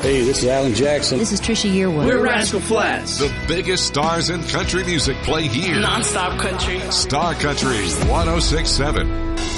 Hey, this is Alan Jackson. This is Trisha Yearwood. We're Rascal Flatts. The biggest stars in country music play here. Non-stop country. Star Country 106.7.